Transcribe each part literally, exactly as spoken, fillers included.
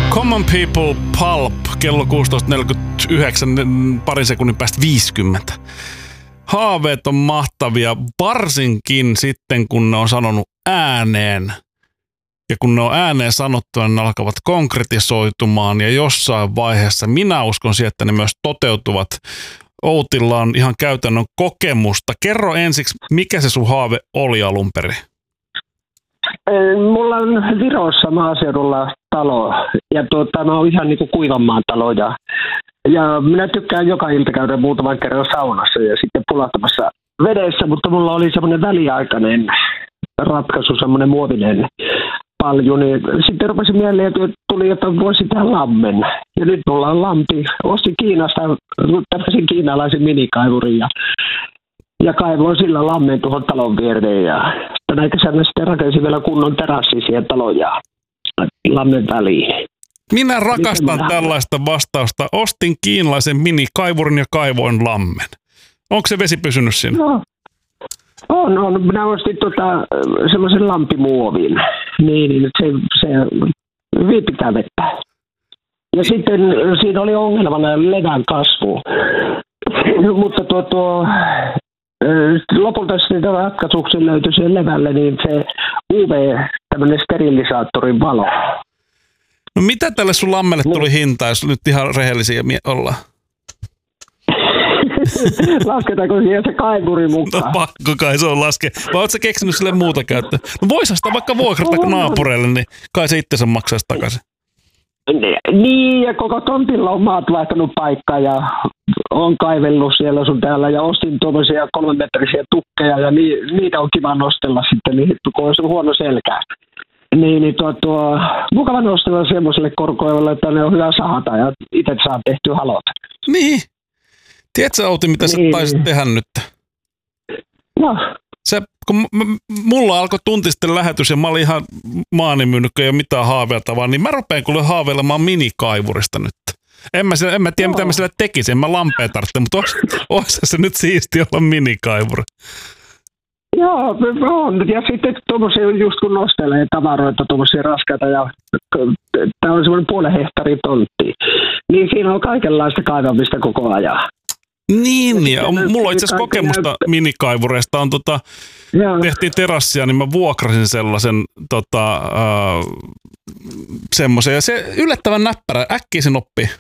Common People Pulp, kello kuusitoista neljäkymmentäyhdeksän, parin sekunnin päästä viisikymmentä. Haaveet on mahtavia, varsinkin sitten kun ne on sanonut ääneen. Ja kun ne on ääneen sanottua, ne alkavat konkretisoitumaan ja jossain vaiheessa minä uskon siihen, että ne myös toteutuvat. Outilla on ihan käytännön kokemusta. Kerro ensiksi, mikä se sun haave oli alun perin? Mulla on Virossa maaseudulla talo ja tuota, mä oon ihan niinku Kuivanmaan talo ja, ja minä tykkään joka ilta käydä muutaman kerran saunassa ja sitten pulahtamassa vedessä, mutta mulla oli semmoinen väliaikainen ratkaisu, semmoinen muovinen palju, niin sitten rupesin mieleen, että tuli, että voisi tehdä lammen. Ja nyt mulla on lampi. Ostin Kiinasta tämmöisen kiinalaisen minikaivurin ja, ja kaivoin sillä lammen tuohon talon viereen. Ja tänä kesänä sitten rakensin vielä kunnon terassi siihen talon ja lammen väliin. Minä rakastan tällaista vastausta. Ostin kiinalaisen minikaivurin ja kaivoin lammen. Onko se vesi pysynyt siinä? No. On, on. Minä ostin tota, semmoisen lampimuovin. Niin, niin se, se hyvin pitää vettä. Ja sitten siinä oli ongelmana levän kasvu. Mutta tuo, tuo lopulta sitten ratkaisuksi löytyi siihen levälle, niin se U V, tämmöinen sterilisaattorin valo. No mitä tälle sun lammelle tuli hinta, jos nyt ihan rehellisiä ollaan? Lasketaanko siihen se kaivuri mukaan? No pakko kai se on laske. Vai ootko sä keksinyt sille muuta käyttöä? No voisihan sitä vaikka vuokrata no, naapureille, niin kai se itsensä maksaisi takaisin. Niin, ja koko tontilla on maat vaihtanut paikkaa ja on kaivellut siellä sun täällä ja ostin tuommoisia kolmemetrisiä tukkeja ja ni, niitä on kiva nostella sitten, niin kun on huono selkä. Niin, niin tuo, tuo, mukava nostella semmoiselle korkoivalle, että ne on hyvä sahata ja itse saa tehtyä halot. Niin. Tiedätkö, Outi, mitä niin. sä taisit tehdä nyt? No. Se, kun m- mulla alkoi tunti sitten lähetys ja mä olin ihan maanimynnykkä ja mitään haaveilta vaan, niin mä rupean kuule haaveilemaan minikaivurista nyt. En mä, en mä tiedä, no. mitä mä sillä tekisin, en mä lampea tarvitse, mutta olisi se nyt siisti olla minikaivuri. Joo, on. Ja sitten tuommoisia, just kun nostelee tavaroita, tuommoisia raskaita, ja tämä on semmoinen puolen hehtaarin tontti, niin siinä on kaikenlaista kaivamista koko ajan. Niin, ja mulla on itse asiassa kokemusta minikaivureista. On, tota, tehtiin terassia, niin mä vuokrasin sellaisen tota, äh, semmoisen. Ja se yllättävän näppärä, äkkiä sen oppii.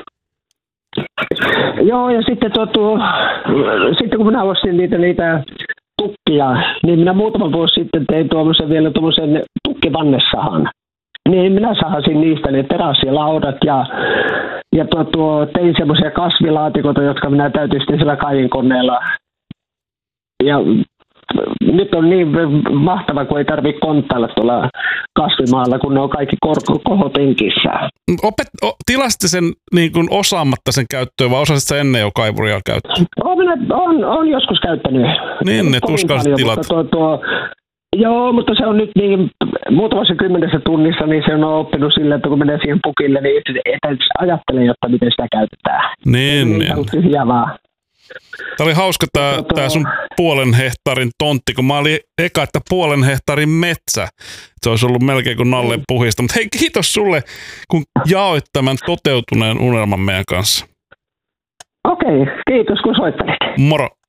Joo, ja sitten, tuo, tuo, sitten kun minä ostin niitä, niitä tukkia, niin minä muutama vuosi sitten tein tuommoisen vielä tuommoisen tukkivannesahan. Niin minä sahasin niistä ne terassialaudat ja, ja tuo, tuo, tein semmoisia kasvilaatikoita, jotka minä täytin sitten sillä kaivinkoneella. Ja nyt on niin mahtava, kun ei tarvitse konttailla tuolla kasvimaalla, kun ne on kaikki kor- kohopenkissä. Opet, o, tilasitte sen niin kuin osaamatta sen käyttöön, vai osasit sä ennen jo kaivuria käyttöön? Olen, on, on joskus käyttänyt. Niin, ne tuskalliset tilat. Tuo, tuo, joo, mutta se on nyt niin muutamassa kymmenessä tunnissa, niin se on oppinut sillä, että kun menee siihen pukille, niin et ajattele, jotta miten sitä käytetään. Niin, niin. Tämä on tyhjää vaan. Tämä oli hauska tämä, tämä sun puolen hehtaarin tontti, kun mä olin eka, että puolen hehtaarin metsä. Se olisi ollut melkein kuin nalleen puhista. Mutta hei, kiitos sulle, kun jaoit tämän toteutuneen unelman meidän kanssa. Okei, kiitos kun soittelit. Moro.